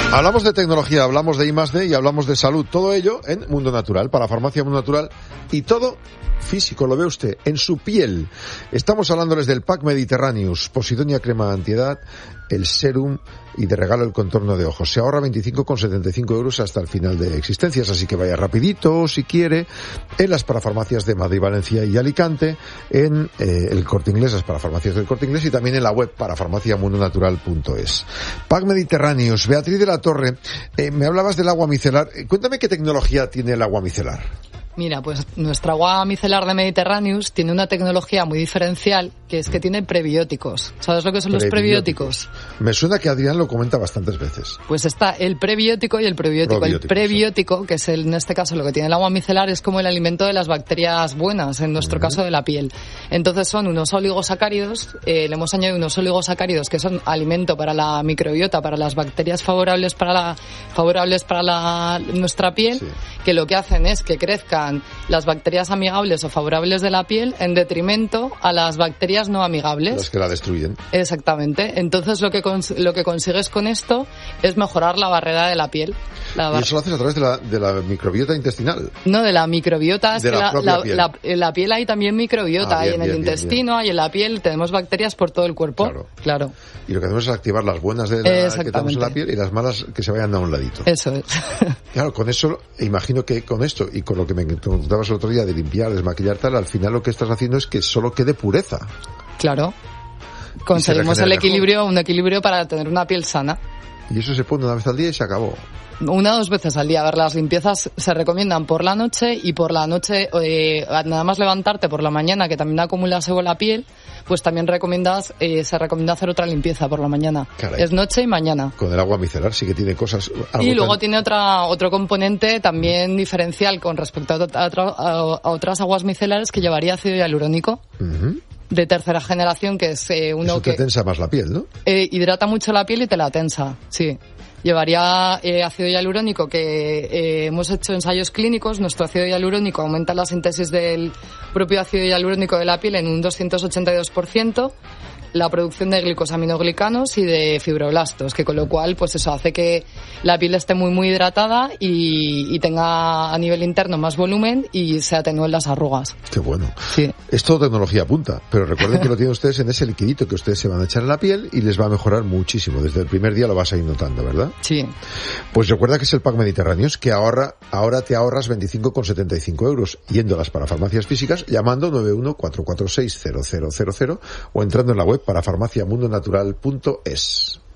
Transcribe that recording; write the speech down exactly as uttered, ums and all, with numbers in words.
Hablamos de tecnología, hablamos de I más D y hablamos de salud. Todo ello en Mundo Natural, para Farmacia Mundo Natural, y todo físico, lo ve usted, en su piel. Estamos hablándoles del Pack Mediterraneus, Posidonia crema antiedad, el serum y de regalo el contorno de ojos. Se ahorra veinticinco con setenta y cinco euros hasta el final de existencias, así que vaya rapidito si quiere en las parafarmacias de Madrid, Valencia y Alicante, en eh, el Corte Inglés, las parafarmacias del Corte Inglés, y también en la web parafarmaciamundonatural punto es. Pack Mediterraneus. Beatriz de la Torre, eh, me hablabas del agua micelar. Cuéntame qué tecnología tiene el agua micelar. Mira, pues nuestra agua micelar de Mediterraneus tiene una tecnología muy diferencial, que es que tiene prebióticos. ¿Sabes lo que son los prebióticos? Me suena que Adrián lo comenta bastantes veces. Pues está el prebiótico y el probiótico. El prebiótico, sí, que es el, en este caso lo que tiene el agua micelar, es como el alimento de las bacterias buenas, en nuestro uh-huh. caso de la piel. Entonces son unos oligosacáridos, eh, le hemos añadido unos oligosacáridos que son alimento para la microbiota, para las bacterias favorables para la, favorables para la, nuestra piel, sí, que lo que hacen es que crezcan las bacterias amigables o favorables de la piel en detrimento a las bacterias no amigables. Las que la destruyen. Exactamente. Entonces lo que cons- lo que consigues con esto es mejorar la barrera de la piel. La bar- ¿Y eso lo haces a través de la, de la microbiota intestinal? No, de la microbiota. Es de que la, la, la, piel. La, en la piel hay también microbiota. Ah, bien, hay en el bien, intestino, bien. hay en la piel. Tenemos bacterias por todo el cuerpo. Claro. claro. Y lo que hacemos es activar las buenas de la, que tenemos en la piel y las malas que se vayan a un ladito. Eso es. Claro, con eso, imagino que con esto y con lo que me contabas el otro día de limpiar, desmaquillar tal, al final lo que estás haciendo es que solo quede pureza. Claro. Conseguimos el equilibrio, mejor. un equilibrio para tener una piel sana. Y eso se pone una vez al día y se acabó. Una o dos veces al día. A ver, las limpiezas se recomiendan por la noche, y por la noche, eh, nada más levantarte por la mañana, que también acumula sebo en la piel, pues también recomiendas, eh, se recomienda hacer otra limpieza por la mañana. Caray. Es noche y mañana. Con el agua micelar sí que tiene cosas. Y luego tan... tiene otra otro componente también diferencial con respecto a, a, a, a otras aguas micelares, que llevaría ácido hialurónico. Uh-huh. De tercera generación, que es eh, uno Eso que... te tensa más la piel, ¿no? Eh, hidrata mucho la piel y te la tensa, sí. Llevaría eh, ácido hialurónico, que eh, hemos hecho ensayos clínicos. Nuestro ácido hialurónico aumenta la síntesis del propio ácido hialurónico de la piel en un doscientos ochenta y dos por ciento, la producción de glicosaminoglicanos y de fibroblastos, que con lo cual pues eso hace que la piel esté muy muy hidratada y, y tenga a nivel interno más volumen y se atenúen las arrugas. Qué bueno. Sí. Es todo tecnología punta, pero recuerden que lo tienen ustedes en ese liquidito que ustedes se van a echar en la piel y les va a mejorar muchísimo. Desde el primer día lo vas a ir notando, ¿verdad? Sí. Pues recuerda que es el Pack Mediterráneos, que ahorra, ahora te ahorras veinticinco con setenta y cinco euros yendo a las parafarmacias físicas, llamando nueve uno cuatro cuatro seis cero cero cero cero o entrando en la web para farmaciamundonatural punto es.